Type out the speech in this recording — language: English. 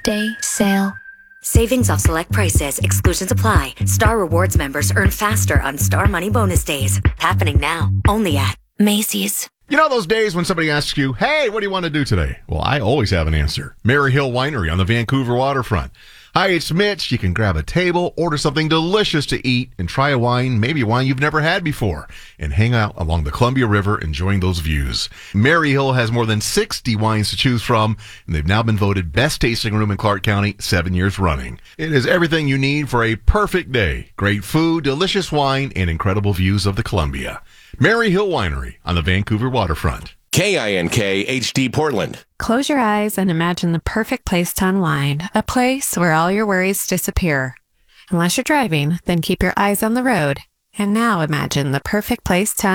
Day sale. Savings off select prices. Exclusions apply. Star Rewards members earn faster on Star Money Bonus Days. Happening now. Only at Macy's. You know those days when somebody asks you, hey, what do you want to do today? Well, I always have an answer. Mary Hill Winery on the Vancouver waterfront. Hi, it's Mitch. You can grab a table, order something delicious to eat, and try a wine, maybe a wine you've never had before, and hang out along the Columbia River enjoying those views. Mary Hill has more than 60 wines to choose from, and they've now been voted best tasting room in Clark County 7 years running. It is everything you need for a perfect day. Great food, delicious wine, and incredible views of the Columbia. Mary Hill Winery on the Vancouver waterfront. KINK HD Portland. Close your eyes and imagine the perfect place to unwind, a place where all your worries disappear. Unless you're driving, then keep your eyes on the road. And now imagine the perfect place to